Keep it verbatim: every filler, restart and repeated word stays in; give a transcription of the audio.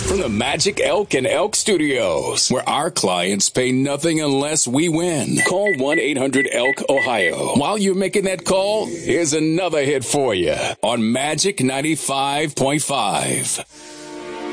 From the Magic Elk and Elk Studios, where our clients pay nothing unless we win. Call one eight hundred elk ohio. While you're making that call, here's another hit for you on Magic ninety-five point five.